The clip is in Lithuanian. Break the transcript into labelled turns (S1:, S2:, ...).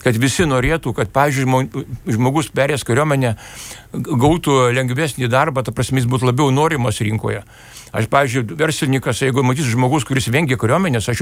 S1: kad visi norėtų, kad, pavyzdžiui, žmogus perėjęs kariuomenę gautų lengvesnį darbą, ta prasme, jis būtų labiau norimas rinkoje. Aš, pavyzdžiui, verslininkas, jeigu matys žmogus, kuris vengia kariuomenės, aš